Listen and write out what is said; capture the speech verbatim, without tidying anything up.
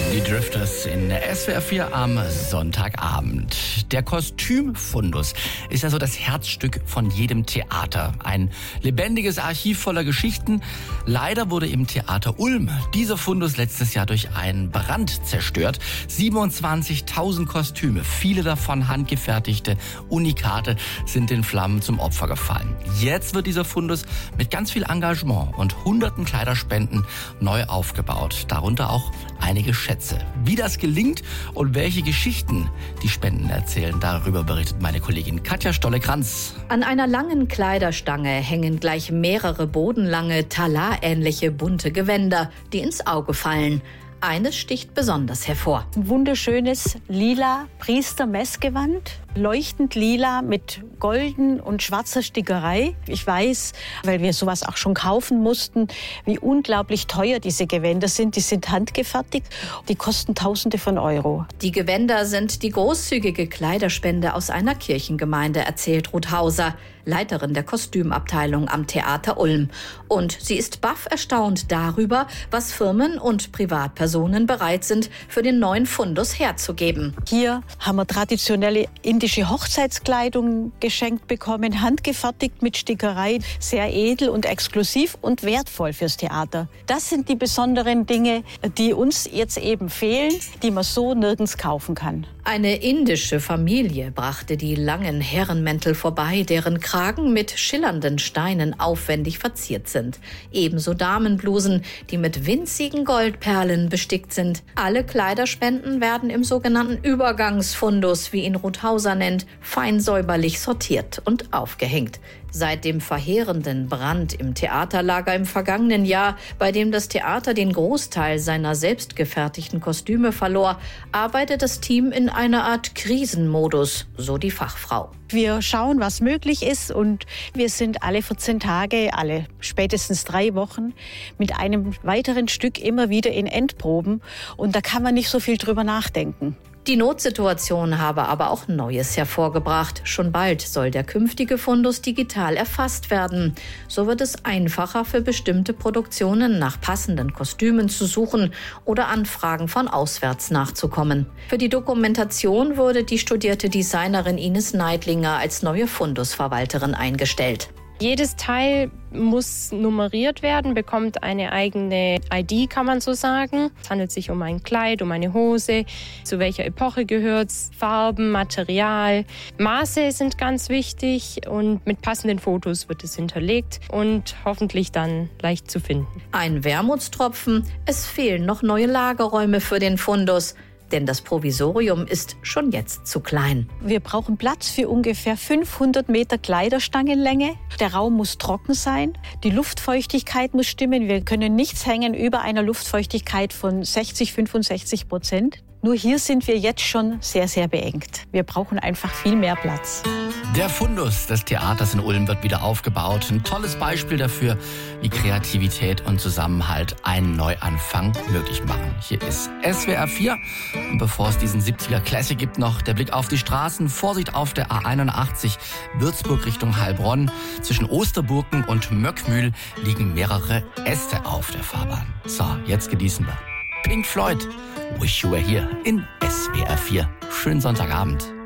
Die Drifters in S W R vier am Sonntagabend. Der Kostümfundus ist ja so das Herzstück von jedem Theater. Ein lebendiges Archiv voller Geschichten. Leider wurde im Theater Ulm dieser Fundus letztes Jahr durch einen Brand zerstört. siebenundzwanzigtausend Kostüme, viele davon handgefertigte Unikate, sind den Flammen zum Opfer gefallen. Jetzt wird dieser Fundus mit ganz viel Engagement und hunderten Kleiderspenden neu aufgebaut. Darunter auch einige Schätze. Wie das gelingt und welche Geschichten die Spenden erzählen, darüber berichtet meine Kollegin Katja Stolle-Kranz. An einer langen Kleiderstange hängen gleich mehrere bodenlange, talarähnliche bunte Gewänder, die ins Auge fallen. Eines sticht besonders hervor. Ein wunderschönes lila Priester-Messgewand, leuchtend lila mit golden und schwarzer Stickerei. Ich weiß, weil wir sowas auch schon kaufen mussten, wie unglaublich teuer diese Gewänder sind. Die sind handgefertigt, die kosten Tausende von Euro. Die Gewänder sind die großzügige Kleiderspende aus einer Kirchengemeinde, erzählt Ruth Hauser, Leiterin der Kostümabteilung am Theater Ulm. Und sie ist baff erstaunt darüber, was Firmen und Privatpersonen bereit sind, für den neuen Fundus herzugeben. Hier haben wir traditionelle indische Hochzeitskleidung geschenkt bekommen, handgefertigt mit Stickerei, sehr edel und exklusiv und wertvoll fürs Theater. Das sind die besonderen Dinge, die uns jetzt eben fehlen, die man so nirgends kaufen kann. Eine indische Familie brachte die langen Herrenmäntel vorbei, deren Kragen mit schillernden Steinen aufwendig verziert sind. Ebenso Damenblusen, die mit winzigen Goldperlen bestickt sind. Alle Kleiderspenden werden im sogenannten Übergangsfundus, wie ihn Ruth Hauser nennt, fein säuberlich sortiert und aufgehängt. Seit dem verheerenden Brand im Theaterlager im vergangenen Jahr, bei dem das Theater den Großteil seiner selbstgefertigten Kostüme verlor, arbeitet das Team in einer Art Krisenmodus, so die Fachfrau. Wir schauen, was möglich ist, und wir sind alle vierzehn Tage, alle spätestens drei Wochen mit einem weiteren Stück immer wieder in Endproben, und da kann man nicht so viel drüber nachdenken. Die Notsituation habe aber auch Neues hervorgebracht. Schon bald soll der künftige Fundus digital erfasst werden. So wird es einfacher für bestimmte Produktionen nach passenden Kostümen zu suchen oder Anfragen von auswärts nachzukommen. Für die Dokumentation wurde die studierte Designerin Ines Neidlinger als neue Fundusverwalterin eingestellt. Jedes Teil muss nummeriert werden, bekommt eine eigene I D, kann man so sagen. Es handelt sich um ein Kleid, um eine Hose, zu welcher Epoche gehört es, Farben, Material. Maße sind ganz wichtig, und mit passenden Fotos wird es hinterlegt und hoffentlich dann leicht zu finden. Ein Wermutstropfen: Es fehlen noch neue Lagerräume für den Fundus. Denn das Provisorium ist schon jetzt zu klein. Wir brauchen Platz für ungefähr fünfhundert Meter Kleiderstangenlänge. Der Raum muss trocken sein. Die Luftfeuchtigkeit muss stimmen. Wir können nichts hängen über einer Luftfeuchtigkeit von sechzig, fünfundsechzig Prozent. Nur hier sind wir jetzt schon sehr, sehr beengt. Wir brauchen einfach viel mehr Platz. Der Fundus des Theaters in Ulm wird wieder aufgebaut. Ein tolles Beispiel dafür, wie Kreativität und Zusammenhalt einen Neuanfang möglich machen. Hier ist S W R vier. Und bevor es diesen siebziger Classic gibt, noch der Blick auf die Straßen. Vorsicht auf der A einundachtzig, Würzburg Richtung Heilbronn. Zwischen Osterburken und Möckmühl liegen mehrere Äste auf der Fahrbahn. So, jetzt genießen wir Pink Floyd, Wish You Were Here in S W R vier. Schönen Sonntagabend.